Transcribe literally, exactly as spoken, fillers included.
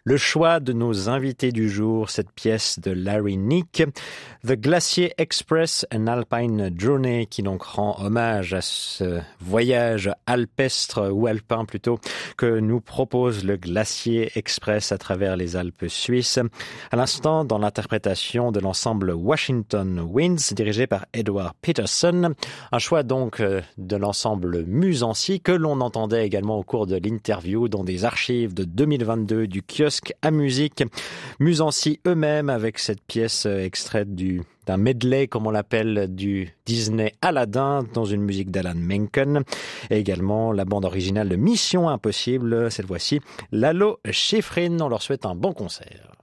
le choix de nos invités du jour, cette pièce de Larry Nick, The Glacier Express, an Alpine Journey, qui donc rend hommage à ce voyage alpestre ou alpin plutôt que nous propose le Glacier Express à travers les Alpes suisses. À l'instant, dans l'interprétation de l'ensemble Washington Winds, dirigé par Edward Peterson, un choix donc de l'ensemble Musancy que l'on entendait également au cours de l'interview dans des archives de deux mille vingt-deux du kiosque à musique. Musancy eux-mêmes avec cette pièce extraite du d'un medley, comme on l'appelle, du Disney Aladdin dans une musique d'Alan Menken. Et également la bande originale de Mission Impossible, cette fois-ci Lalo Schifrin. On leur souhaite un bon concert.